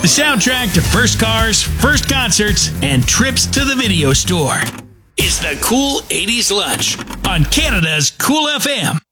The soundtrack to first cars, first concerts, and trips to the video store is the Cool 80s Lunch on Canada's Cool FM.